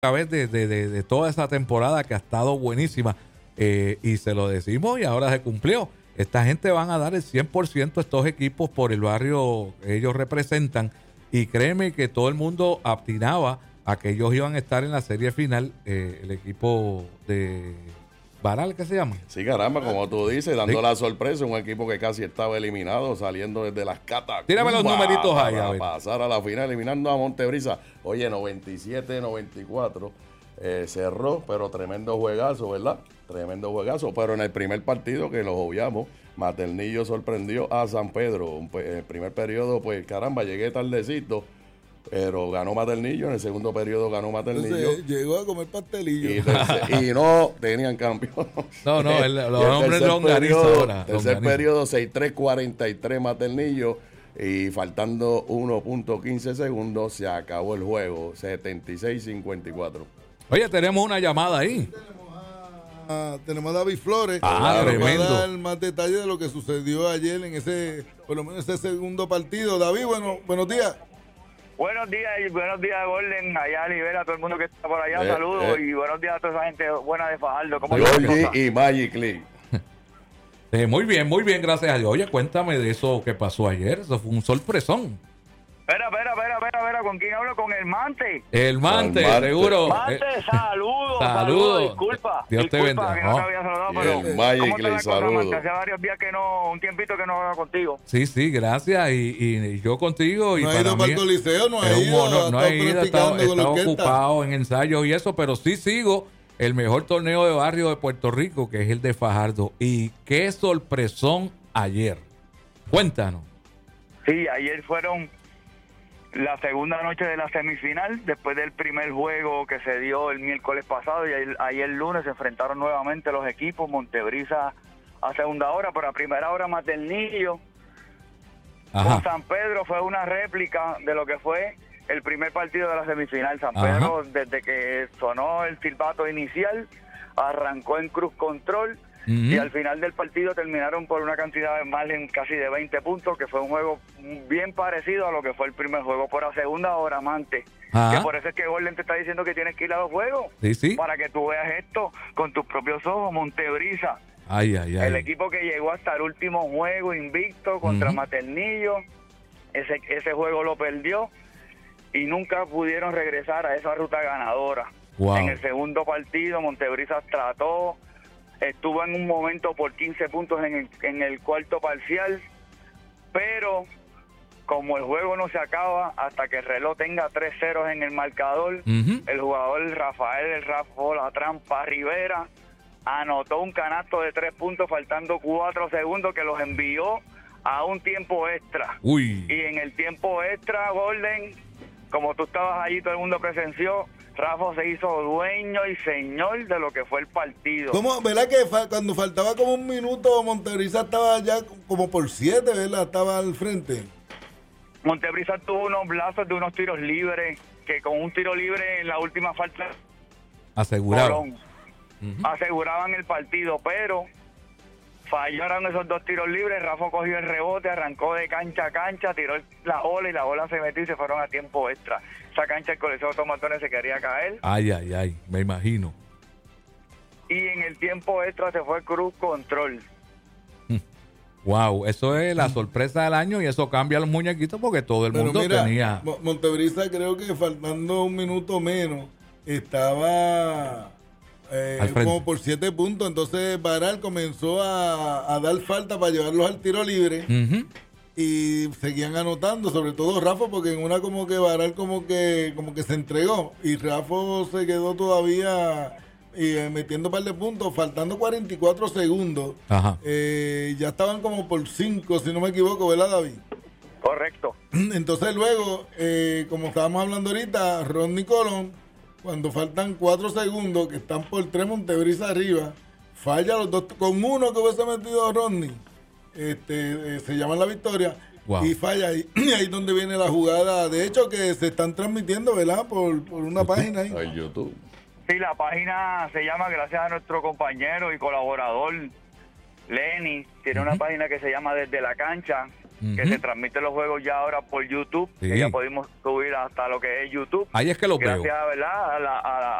vez de toda esa temporada que ha estado buenísima. Y se lo decimos y ahora se cumplió. Esta gente van a dar el 100% a estos equipos por el barrio que ellos representan. Y créeme que todo el mundo atinaba a que ellos iban a estar en la serie final. El equipo de Baral, ¿qué se llama? Sí, caramba, como tú dices, dando la sorpresa, un equipo que casi estaba eliminado, saliendo desde las catacumbas. Tírame los numeritos ahí, para pasar a la final, eliminando a Montebrisa. Oye, 97-94, cerró, pero tremendo juegazo, ¿verdad? Tremendo juegazo, pero en el primer partido que los obviamos, Maternillo sorprendió a San Pedro. En el primer periodo, pues caramba, llegué tardecito, pero ganó Maternillo. En el segundo periodo ganó Maternillo. Entonces, llegó a comer pastelillo. Y no tenían cambio. No, los hombres de Longaniza ahora. Tercer periodo, 6-3-43 Maternillo. Y faltando 1.15 segundos, se acabó el juego. 76-54. Oye, tenemos una llamada ahí. Tenemos a David Flores. Tremendo. Para dar más detalles de lo que sucedió ayer en ese, por lo menos ese segundo partido. David, buenos días. Buenos días y buenos días, Golden, allá Libera, a todo el mundo que está por allá, saludos y buenos días a toda esa gente buena de Fajardo. ¿Cómo Georgie y Magic League. Muy bien, gracias a Dios. Oye, cuéntame de eso que pasó ayer, eso fue un sorpresón. Espera, ¿con quién hablo? Con el Mante. El Mante, seguro. Mante, saludos, disculpa. Dios te bendiga. Que no te había saludado, pero el Magic League, saludos. Hace varios días que no, un tiempito que no hablo contigo. Sí, gracias. Y yo contigo. Y no para ha ido para el Coliseo, no ha ido. He estado ocupado en ensayos y eso, pero sí sigo el mejor torneo de barrio de Puerto Rico, que es el de Fajardo. Y qué sorpresón ayer. Cuéntanos. Sí, ayer fueron la segunda noche de la semifinal, después del primer juego que se dio el miércoles pasado, y ayer lunes se enfrentaron nuevamente los equipos. Montebrisa a segunda hora, pero a primera hora Maternillo con San Pedro fue una réplica de lo que fue el primer partido de la semifinal. San Pedro, desde que sonó el silbato inicial, arrancó en cruz control. Y al final del partido terminaron por una cantidad de margen casi de 20 puntos, que fue un juego bien parecido a lo que fue el primer juego. Por la segunda hora, Mante, que por eso es que Golden te está diciendo que tienes que ir a los juegos, para que tú veas esto con tus propios ojos. Montebrisa, el equipo que llegó hasta el último juego invicto contra Maternillo, ese juego lo perdió y nunca pudieron regresar a esa ruta ganadora. En el segundo partido, Montebrisa trató, estuvo en un momento por 15 puntos en el cuarto parcial, pero como el juego no se acaba hasta que el reloj tenga 3 ceros en el marcador, el jugador el Rafa La Trampa Rivera anotó un canasto de 3 puntos faltando 4 segundos que los envió a un tiempo extra. Y en el tiempo extra, Golden, como tú estabas allí, todo el mundo presenció, Rafa se hizo dueño y señor de lo que fue el partido. ¿Cómo? ¿Verdad que cuando faltaba como un minuto, Montebrisa estaba ya como por 7, ¿verdad? Estaba al frente. Montebrisa tuvo unos brazos de unos tiros libres, que con un tiro libre en la última falta aseguraban el partido, pero fallaron esos 2 tiros libres. Rafa cogió el rebote, arrancó de cancha a cancha, tiró la bola y la bola se metió y se fueron a tiempo extra. Esa cancha, el Coliseo Tomatones se quería caer. Me imagino. Y en el tiempo extra se fue cruz control. Wow, eso es la sorpresa del año y eso cambia a los muñequitos porque todo el mundo tenía. Montebrisa, creo que faltando un minuto menos, estaba como por 7 puntos. Entonces Baral comenzó a dar falta para llevarlos al tiro libre. Y seguían anotando, sobre todo Rafa, porque en una como que Baral como que se entregó y Rafa se quedó todavía metiendo un par de puntos, faltando 44 segundos. Ya estaban como por 5, si no me equivoco, ¿verdad, David? Correcto. Entonces luego, como estábamos hablando ahorita, Rodney Colón, cuando faltan 4 segundos, que están por 3 Montebrisa arriba, falla los 2, con uno que hubiese metido Rodney, se llama la victoria. Y falla ahí. Y ahí es donde viene la jugada, de hecho, que se están transmitiendo, ¿verdad? Por una página ahí. En YouTube. Sí, la página se llama, gracias a nuestro compañero y colaborador Lenny, tiene una página que se llama Desde la Cancha, que se transmiten los juegos ya ahora por YouTube, que ya podemos subir hasta lo que es YouTube. Ahí es que lo veo. Gracias, ¿verdad?